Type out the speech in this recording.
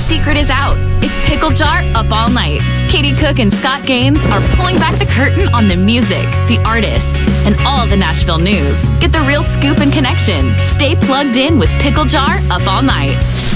secret is out. It's Pickle Jar Up All Night. Katie Cook and Scott Gaines are pulling back the curtain on the music, the artists, and all the Nashville news. Get the real scoop and connection. Stay plugged in with Pickle Jar Up All Night.